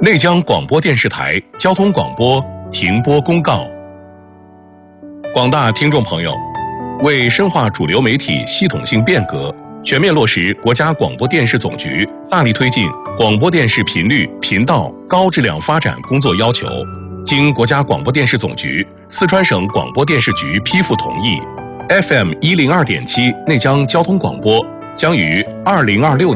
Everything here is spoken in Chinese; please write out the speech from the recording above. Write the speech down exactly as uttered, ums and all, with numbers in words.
内江广播电视台交通广播停播公告。广大听众朋友，为深化主流媒体系统性变革，全面落实国家广播电视总局大力推进广播电视频率、频道高质量发展工作要求，经国家广播电视总局、四川省广播电视局批复同意， F M 一零二点七内江交通广播将于二零二六